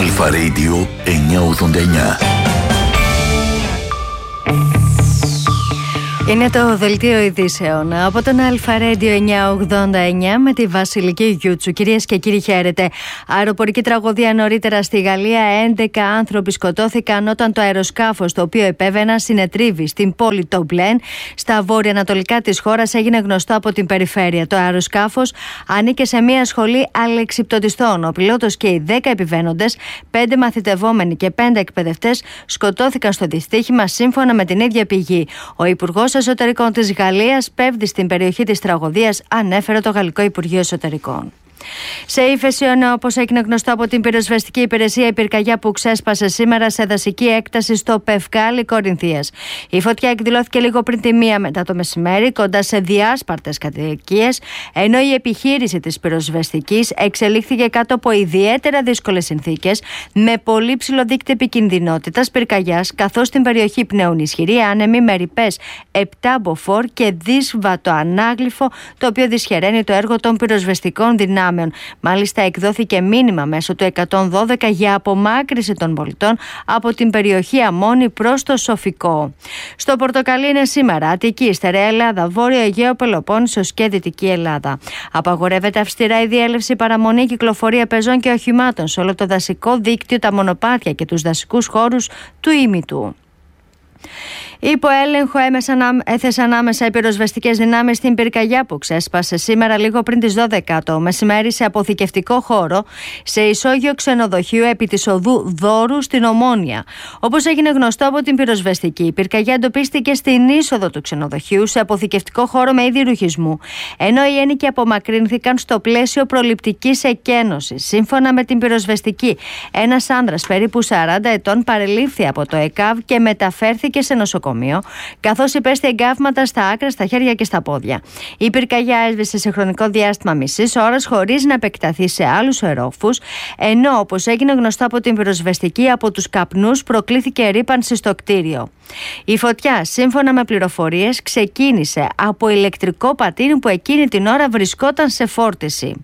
Αλφα Radio 989. Είναι το δελτίο ειδήσεων από τον Αλφα Radio 989 με τη Βασιλική Γιούτσου. Κυρίες και κύριοι, χαίρετε. Αεροπορική τραγωδία νωρίτερα στη Γαλλία. 11 άνθρωποι σκοτώθηκαν όταν το αεροσκάφος το οποίο επέβαιναν συνετρίβει στην πόλη Τομπλέν, στα βόρεια-ανατολικά της χώρας, έγινε γνωστό από την περιφέρεια. Το αεροσκάφος ανήκε σε μια σχολή αλεξιπτωτιστών. Ο πιλότος και οι 10 επιβαίνοντες, 5 μαθητευόμενοι και 5 εκπαιδευτές, σκοτώθηκαν στο δυστύχημα, σύμφωνα με την ίδια πηγή. Ο Υπουργός Εσωτερικών της Γαλλίας πέφτει στην περιοχή της τραγωδίας, ανέφερε το Γαλλικό Υπουργείο Εσωτερικών. Σε ύφεση, όπως έγινε γνωστό από την πυροσβεστική υπηρεσία, η πυρκαγιά που ξέσπασε σήμερα σε δασική έκταση στο Πευκάλη Κορινθίας. Η φωτιά εκδηλώθηκε λίγο πριν τη 1 μετά το μεσημέρι, κοντά σε διάσπαρτες κατοικίες, ενώ η επιχείρηση της πυροσβεστικής εξελίχθηκε κάτω από ιδιαίτερα δύσκολες συνθήκες, με πολύ ψηλό δείκτη επικινδυνότητας πυρκαγιάς, καθώς στην περιοχή πνέουν ισχυροί άνεμοι με ρηπές 7 μποφόρ και δύσβατο ανάγλυφο, το οποίο δυσχεραίνει το έργο των πυροσβεστικών δυνάμεων. Μάλιστα, εκδόθηκε μήνυμα μέσω του 112 για απομάκρυση των πολιτών από την περιοχή Αμμόνη προς το Σοφικό. Στο Πορτοκαλί είναι σήμερα Αττική, Στερεά Ελλάδα, Βόρειο Αιγαίο, Πελοπόννησος και Δυτική Ελλάδα. Απαγορεύεται αυστηρά η διέλευση, παραμονή, κυκλοφορία πεζών και οχημάτων σε όλο το δασικό δίκτυο, τα μονοπάτια και τους δασικούς χώρους του ήμιτου. Υπό έλεγχο έθεσαν άμεσα οι πυροσβεστικές δυνάμεις στην πυρκαγιά που ξέσπασε σήμερα λίγο πριν τις 12 το μεσημέρι σε αποθηκευτικό χώρο σε ισόγειο ξενοδοχείου επί της οδού Δόρου στην Ομόνια. Όπως έγινε γνωστό από την πυροσβεστική, η πυρκαγιά εντοπίστηκε στην είσοδο του ξενοδοχείου σε αποθηκευτικό χώρο με είδη ρουχισμού, ενώ οι ένοικοι απομακρύνθηκαν στο πλαίσιο προληπτικής εκένωσης. Σύμφωνα με την πυροσβεστική, ένας άνδρας περίπου 40 ετών παρελήφθη από το ΕΚΑΒ και μεταφέρθηκε σε νοσοκομείο, καθώς υπέστη εγκάβματα στα άκρα, στα χέρια και στα πόδια. Η πυρκαγιά έσβησε σε χρονικό διάστημα μισής ώρας χωρίς να επεκταθεί σε άλλους ορόφους, ενώ, όπως έγινε γνωστό από την πυροσβεστική, από τους καπνούς προκλήθηκε ρύπανση στο κτίριο. Η φωτιά, σύμφωνα με πληροφορίες, ξεκίνησε από ηλεκτρικό πατίνι που εκείνη την ώρα βρισκόταν σε φόρτιση.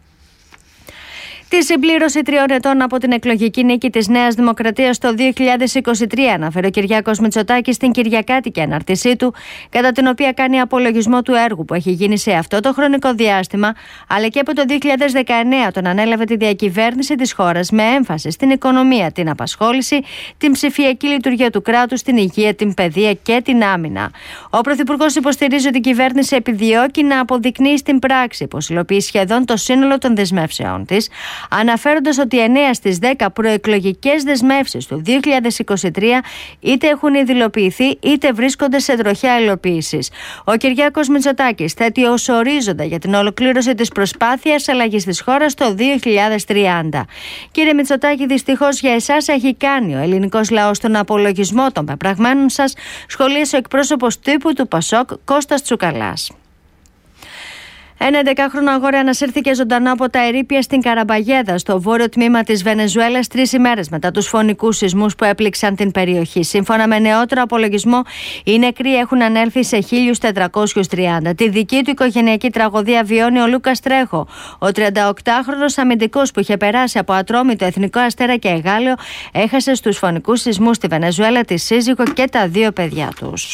Τη συμπλήρωση 3 ετών από την εκλογική νίκη της Νέας Δημοκρατίας το 2023, αναφέρει ο Κυριάκος Μητσοτάκης στην κυριακάτικη ανάρτησή του, κατά την οποία κάνει απολογισμό του έργου που έχει γίνει σε αυτό το χρονικό διάστημα, αλλά και από το 2019, όταν ανέλαβε τη διακυβέρνηση της χώρας με έμφαση στην οικονομία, την απασχόληση, την ψηφιακή λειτουργία του κράτους, την υγεία, την παιδεία και την άμυνα. Ο Πρωθυπουργός υποστηρίζει ότι η κυβέρνηση επιδιώκει να αποδεικνύει στην πράξη πως υλοποιεί σχεδόν το σύνολο των δεσμεύσεών της, αναφέροντας ότι 9 στις 10 προεκλογικές δεσμεύσεις του 2023 είτε έχουν υλοποιηθεί είτε βρίσκονται σε τροχιά υλοποίησης. Ο Κυριάκος Μητσοτάκης θέτει ως ορίζοντα για την ολοκλήρωση της προσπάθειας αλλαγής της χώρας το 2030. Κύριε Μητσοτάκη, δυστυχώς για εσάς έχει κάνει ο ελληνικός λαός τον απολογισμό των πεπραγμένων σας, σχολίασε ο εκπρόσωπος τύπου του Πασόκ, Κώστας Τσουκαλάς. Ένα 11χρονο αγόρι ανασύρθηκε ζωντανό από τα ερείπια στην Καραμπαγέδα, στο βόρειο τμήμα της Βενεζουέλας, 3 ημέρες μετά τους φωνικούς σεισμούς που έπληξαν την περιοχή. Σύμφωνα με νεότερο απολογισμό, οι νεκροί έχουν ανέλθει σε 1.430. Τη δική του οικογενειακή τραγωδία βιώνει ο Λούκας Τρέχο, ο 38χρονος αμυντικός που είχε περάσει από Ατρόμητο, Εθνικό Αστέρα και Εγάλεο, έχασε στους φωνικούς σεισμούς στη Βενεζουέλα τη σύζυγο και τα 2 παιδιά τους.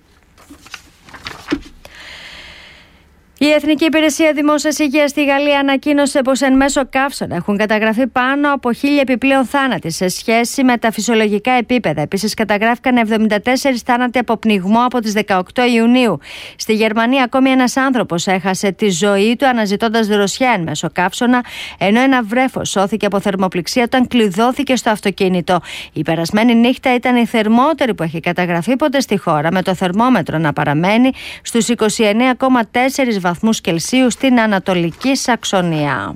Η Εθνική Υπηρεσία Δημόσιας Υγείας στη Γαλλία ανακοίνωσε πως εν μέσω καύσωνα έχουν καταγραφεί πάνω από 1.000 επιπλέον θάνατοι σε σχέση με τα φυσιολογικά επίπεδα. Επίσης, καταγράφηκαν 74 θάνατοι από πνιγμό από τις 18 Ιουνίου. Στη Γερμανία, ακόμη ένας άνθρωπος έχασε τη ζωή του αναζητώντας δροσιά εν μέσω καύσωνα, ενώ ένα βρέφος σώθηκε από θερμοπληξία όταν κλειδώθηκε στο αυτοκίνητο. Η περασμένη νύχτα ήταν η θερμότερη που έχει καταγραφεί ποτέ στη χώρα, με το θερμόμετρο να παραμένει στους 29,4 βαθμούς Κελσίου στην Ανατολική Σαξονία.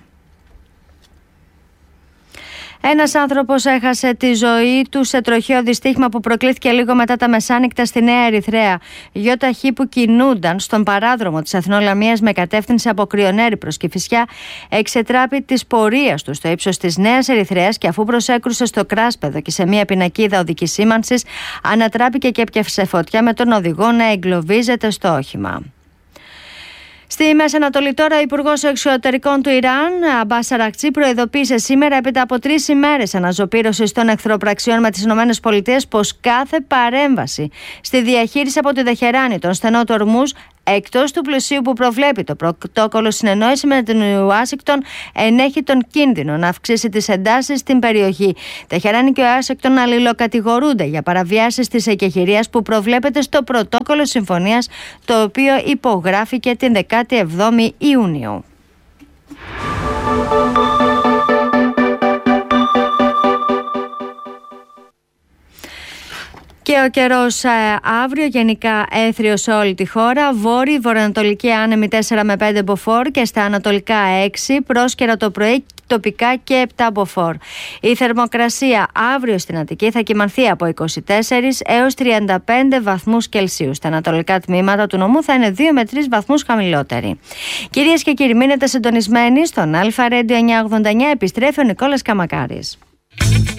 Ένας άνθρωπος έχασε τη ζωή του σε τροχαίο δυστύχημα που προκλήθηκε λίγο μετά τα μεσάνυχτα στη Νέα Ερυθρέα. ΙΧ που κινούνταν στον παράδρομο της Αθηνολαμίας με κατεύθυνση από Κριονέρη προς Κηφισιά εξετράπη της πορείας του στο ύψος της Νέας Ερυθρέας και αφού προσέκρουσε στο κράσπεδο και σε μια πινακίδα οδικής σήμανσης, ανατράπηκε και έπιασε φωτιά με τον οδηγό να εγκλωβίζεται στο όχημα. Στη Μέση Ανατολή τώρα, ο Υπουργός Εξωτερικών του Ιράν, Αμπάς Αρακτσί, προειδοποίησε σήμερα, έπειτα από 3 ημέρες αναζωπήρωσης των εχθροπραξιών με τις ΗΠΑ, πως κάθε παρέμβαση στη διαχείριση από τη Τεχεράνη των στενών του Ορμούζ, εκτός του πλαισίου που προβλέπει το πρωτόκολλο συνεννόηση με την Ουάσιγκτον, ενέχει τον κίνδυνο να αυξήσει τις εντάσεις στην περιοχή. Τεχεράνη και Ουάσιγκτον αλληλοκατηγορούνται για παραβιάσεις της εκεχηρίας που προβλέπεται στο πρωτόκολλο συμφωνίας, το οποίο υπογράφηκε την 17η Ιουνίου. Και ο καιρός αύριο γενικά έθριος σε όλη τη χώρα. Βόρειοι, βορειοανατολική άνεμη 4 με 5 μποφόρ και στα ανατολικά 6, πρόσκαιρα το πρωί τοπικά και 7 μποφόρ. Η θερμοκρασία αύριο στην Αττική θα κυμανθεί από 24 έως 35 βαθμούς Κελσίου. Στα ανατολικά τμήματα του νομού θα είναι 2 με 3 βαθμούς χαμηλότεροι. Κυρίες και κύριοι, μείνετε συντονισμένοι στον Αλφα Radio 989. Επιστρέφει ο Νικόλας Καμακάρης.